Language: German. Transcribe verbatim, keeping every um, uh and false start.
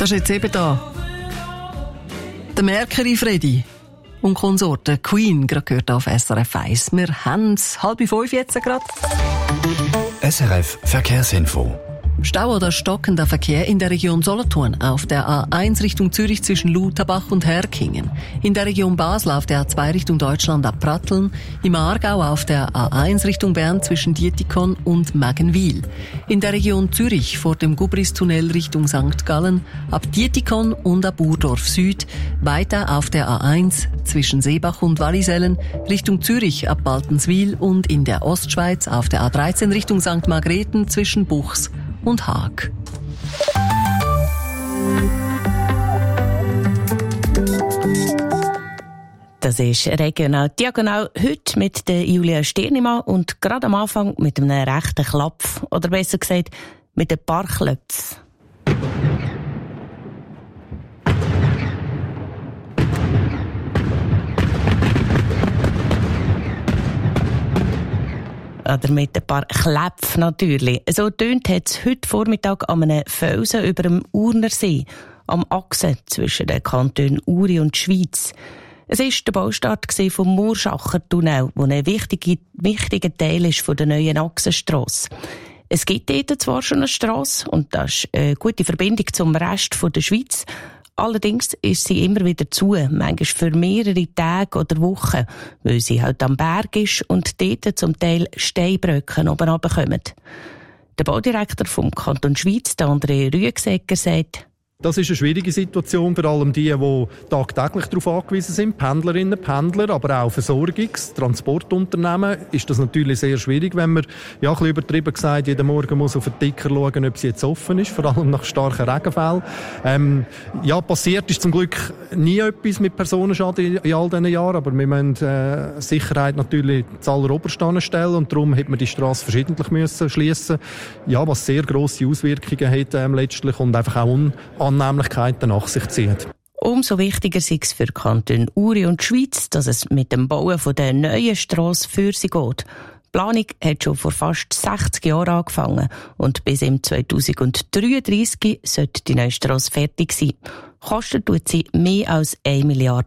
Das ist jetzt eben da. Der Mercury Freddy und Konsorte Queen, gerade gehört auf S R F eins. Wir haben es halb fünf jetzt gerade. S R F Verkehrsinfo. Stau oder stockender Verkehr in der Region Solothurn auf der A eins Richtung Zürich zwischen Lutherbach und Herkingen. In der Region Basel auf der A zwei Richtung Deutschland ab Pratteln. Im Aargau auf der A eins Richtung Bern zwischen Dietikon und Magenwil. In der Region Zürich vor dem Gubristunnel Richtung Sankt Gallen ab Dietikon und ab Urdorf Süd. Weiter auf der A eins zwischen Seebach und Wallisellen Richtung Zürich ab Baltenswil und in der Ostschweiz auf der A dreizehn Richtung Sankt Margrethen zwischen Buchs und Haag. Das ist regional diagonal heute mit der Julia Stirnimann und gerade am Anfang mit einem rechten Klapf. Oder besser gesagt, mit ein paar Klöpfen. Oder mit ein paar Kläpfen natürlich. So tönt es heute Vormittag an einem Felsen über dem Urnersee, am Achse zwischen den Kantonen Uri und Schweiz. Es war der Baustart vom Murschacher Tunnel, der ein wichtiger, wichtiger Teil ist von der neuen Achsenstrasse. Es gibt dort zwar schon eine Strasse und das ist eine gute Verbindung zum Rest der Schweiz. Allerdings ist sie immer wieder zu, manchmal für mehrere Tage oder Wochen, weil sie halt am Berg ist und dort zum Teil Steinbrücken oben runterkommen. Der Baudirektor vom Kanton Schweiz, André Rüegsegger, sagt: Das ist eine schwierige Situation, vor allem die, die tagtäglich darauf angewiesen sind, Pendlerinnen, Pendler, aber auch Versorgungs-, Transportunternehmen, ist das natürlich sehr schwierig, wenn man, ja, ein bisschen übertrieben gesagt, jeden Morgen muss auf den Ticker schauen, ob sie jetzt offen ist, vor allem nach starken Regenfällen. Ähm, ja, passiert ist zum Glück nie etwas mit Personenschaden in all diesen Jahren, aber wir müssen äh, Sicherheit natürlich zualleroberst stellen und darum hat man die Strasse verschiedentlich müssen schliessen, ja, was sehr grosse Auswirkungen hat ähm, letztlich und einfach auch un Annehmlichkeiten nach sich zieht. Umso wichtiger sei es für Kanton Uri und Schweiz, dass es mit dem Bauen von der neuen Strasse für sie geht. Die Planung hat schon vor fast sechzig Jahren angefangen und bis im zweitausenddreiunddreißig sollte die neue Strasse fertig sein. Kostet tut sie mehr als eine Milliarde